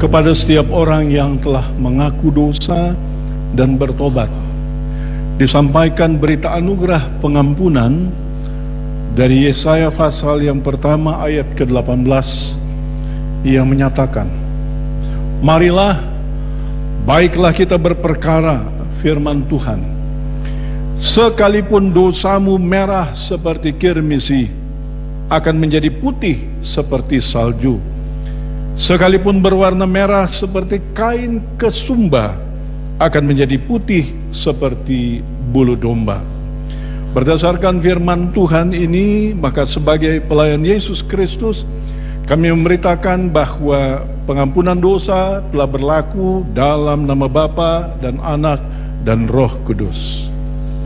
kepada setiap orang yang telah mengaku dosa dan bertobat. Disampaikan berita anugerah pengampunan dari Yesaya pasal yang pertama ayat ke-18 yang menyatakan, marilah, baiklah kita berperkara firman Tuhan. Sekalipun dosamu merah seperti kirmisi, akan menjadi putih seperti salju. Sekalipun berwarna merah seperti kain kesumba, akan menjadi putih seperti bulu domba. Berdasarkan firman Tuhan ini, maka sebagai pelayan Yesus Kristus, kami memberitakan bahwa pengampunan dosa telah berlaku dalam nama Bapa dan Anak dan Roh Kudus.